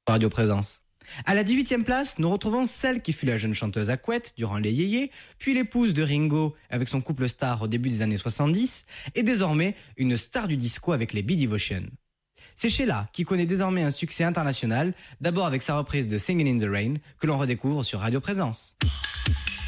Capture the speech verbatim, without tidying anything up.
Radio Présence. À la dix-huitième place, nous retrouvons celle qui fut la jeune chanteuse à couette durant les yéyés, puis l'épouse de Ringo avec son couple star au début des années soixante-dix, et désormais une star du disco avec les Bee Devotion. C'est Sheila qui connaît désormais un succès international, d'abord avec sa reprise de Singin' in the Rain, que l'on redécouvre sur Radio Présence.